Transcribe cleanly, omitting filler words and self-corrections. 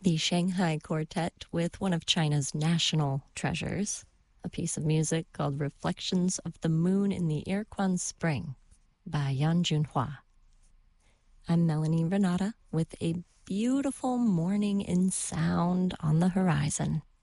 the Shanghai Quartet with one of China's national treasures, a piece of music called Reflections of the Moon in the Irquan Spring by Yan Junhua. I'm Melanie Renata with a beautiful morning in sound on the horizon.